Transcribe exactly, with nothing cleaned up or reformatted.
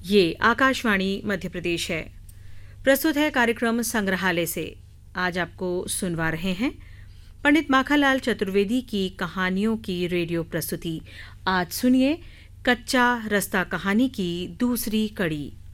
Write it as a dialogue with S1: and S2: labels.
S1: ये आकाशवाणी मध्य प्रदेश है। प्रस्तुत है कार्यक्रम संग्रहालय से। आज आपको सुनवा रहे हैं पंडित माखनलाल चतुर्वेदी की कहानियों की रेडियो प्रस्तुति। आज सुनिए कच्चा रास्ता कहानी की दूसरी कड़ी।